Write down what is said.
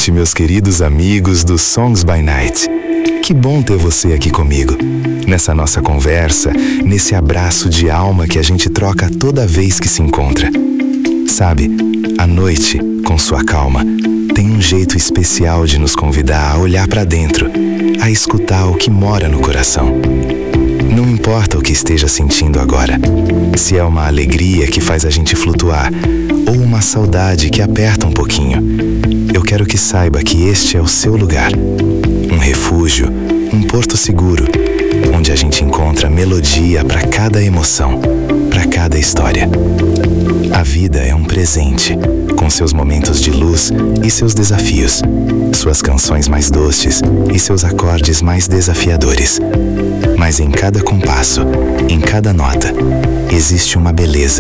noite, meus queridos amigos do Songs by Night. Que bom ter você aqui comigo, nessa nossa conversa, nesse abraço de alma que a gente troca toda vez que se encontra. Sabe, a noite, com sua calma, tem um jeito especial de nos convidar a olhar para dentro, a escutar o que mora no coração. Não importa o que esteja sentindo agora, se é uma alegria que faz a gente flutuar ou uma saudade que aperta um pouquinho, eu quero que saiba que este é o seu lugar. Um refúgio, um porto seguro, onde a gente encontra melodia para cada emoção, para cada história. A vida é um presente, com seus momentos de luz e seus desafios, suas canções mais doces e seus acordes mais desafiadores. Mas em cada compasso, em cada nota, existe uma beleza